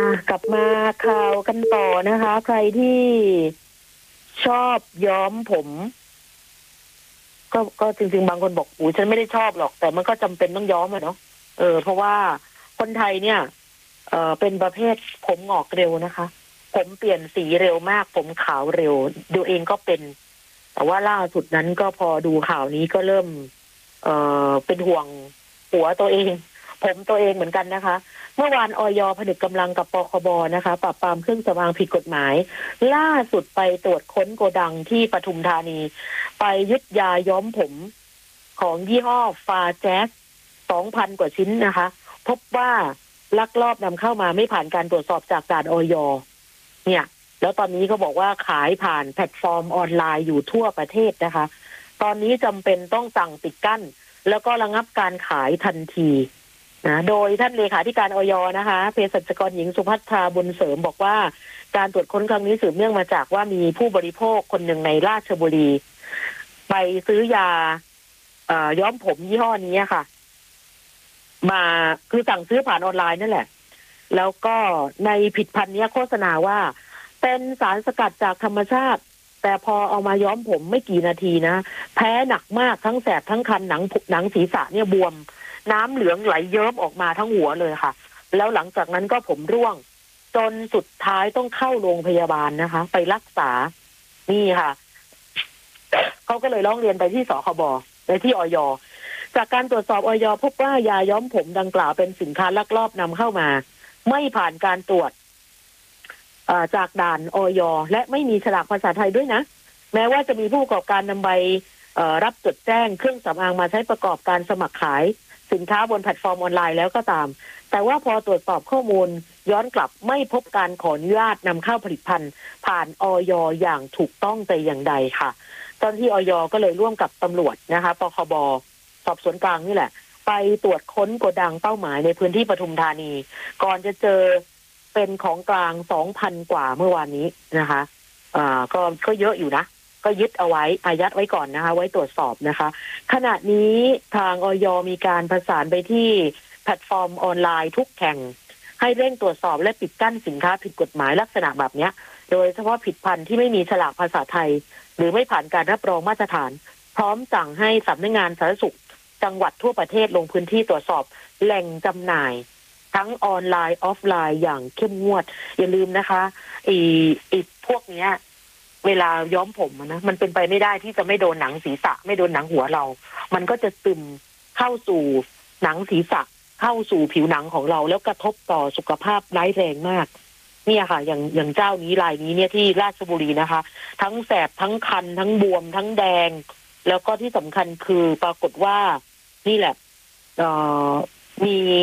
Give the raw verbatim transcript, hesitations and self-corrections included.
กลับมาข่าวกันต่อนะคะ ใครที่ชอบย้อมผม ก็ก็จริงๆบางคนบอกอู๋ฉันไม่ได้ชอบหรอก แต่มันก็จำเป็นต้องย้อมอะเนาะเออเพราะว่าคนไทยเนี่ย เออเป็นประเภทผมงอกเร็วนะคะ ผมเปลี่ยนสีเร็วมาก ผมขาวเร็วดูเองก็เป็น แต่ว่าล่าสุดนั้นก็พอดูข่าวนี้ก็เริ่ม เออเป็นห่วงหัวตัวเอง ผมตัวเองเหมือนกันนะคะ เมื่อวานอย.ผนึกกำลังกับปคบนะคะปราบปรามเครื่องสำอางผิดกฎหมาย ล่าสุดไปตรวจค้นโกดังที่ปทุมธานี ไปยึดยาย้อมผมของยี่ห้อฟาแจ๊ส สองพัน กว่าชิ้นนะคะ พบว่าลักลอบนำเข้ามาไม่ผ่านการตรวจสอบจากด่านอย.เนี่ย แล้วตอนนี้เขาบอกว่าขายผ่านแพลตฟอร์มออนไลน์อยู่ทั่วประเทศนะคะ ตอนนี้จำเป็นต้องสั่งปิดกั้น แล้วก็ระงับการขายทันทีนะโดยท่านเลขาธิการอย.นะคะเภสัชกรหญิงสุภัทราบุญเสริมบอกว่าการตรวจค้นครั้งนี้สืบเนื่องมาจากว่ามีผู้บริโภคคนหนึ่งในราชบุรี ไปซื้อยาเอ่อย้อมผมยี่ห้อนี้ค่ะ มาคือสั่งซื้อผ่านออนไลน์นั่นแหละ แล้วก็ในผลิตภัณฑ์นี้โฆษณาว่าเป็นสารสกัดจากธรรมชาติ แต่พอเอามาย้อมผมไม่กี่นาทีนะแพ้หนักมากทั้งแสบทั้งคันหนังหนังศีรษะเนี่ยบวมน้ำเหลืองไหลเยิ้มออกมาทั้งหัวเลยค่ะ แล้วหลังจากนั้นก็ผมร่วงจนสุดท้ายต้องเข้าโรงพยาบาลนะคะ ไปรักษานี่ค่ะเขาก็เลยร้องเรียนไปที่สคบไปที่อย.จากการตรวจสอบอย.พบว่ายาย้อมผมดังกล่าวเป็นสินค้าลักลอบนำเข้ามาไม่ผ่านการตรวจจากด่านอย.และไม่มีฉลากภาษาไทยด้วยนะแม้ว่าจะมีผู้ประกอบการนำใบรับจดแจ้งเครื่องสำอางมาใช้ประกอบการสมัครขายสินค้าบนแพลตฟอร์มออนไลน์แล้วก็ตามแต่ว่าพอตรวจสอบข้อมูลย้อนกลับไม่พบการขออนุญาตนำเข้าผลิตภัณฑ์ผ่านอย.อย่างถูกต้องแต่อย่างใดค่ะตอนที่อย.ก็เลยร่วมกับตำรวจนะคะปคบสอบสวนกลางนี่แหละไปตรวจค้นโกดังเป้าหมายในพื้นที่ปทุมธานีก่อนจะเจอเป็นของกลาง สองพัน กว่าเมื่อวานนี้นะคะอ่าก็ก็เยอะอยู่นะก็ยึดเอาไว้อายัดไว้ก่อนนะคะไว้ตรวจสอบนะคะขณะนี้ทางอย.มีการประสานไปที่แพลตฟอร์มออนไลน์ทุกแห่งให้เร่งตรวจสอบและปิดกั้นสินค้าผิดกฎหมายลักษณะแบบนี้โดยเฉพาะผลิตภัณฑ์ที่ไม่มีฉลากภาษาไทยหรือไม่ผ่านการรับรองมาตรฐานพร้อมสั่งให้สำนักงานสาธารณสุขจังหวัดทั่วประเทศลงพื้นที่ตรวจสอบแหล่งจำหน่ายทั้งออนไลน์ออฟไลน์อย่างเข้มงวดอย่าลืมนะคะอีอีพวกเนี้ยเวลาย้อมผมนะมันเป็นไปไม่ได้ที่จะไม่โดนหนังศีรษะไม่โดนหนังหัวเรามันก็จะซึมเข้าสู่หนังศีรษะเข้าสู่ผิวหนังของเราแล้วกระทบต่อสุขภาพร้ายแรงมากเนี่ยค่ะอย่างอย่างเจ้านี้รายนี้เนี่ยที่ราชบุรีนะคะทั้งแสบทั้งคันทั้งบวมทั้งแดงแล้วก็ที่สำคัญคือปรากฏว่านี่แหละเอ่อมี